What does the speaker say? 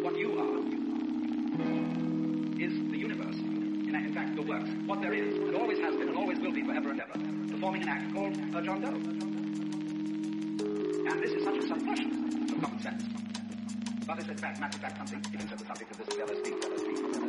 what you are is the universe. In fact, the works, what there is, and always has been, and always will be forever and ever, performing an act called John Doe. And this is such a subversion of common sense. But it's a matter of fact something, it is the subject of this LSD.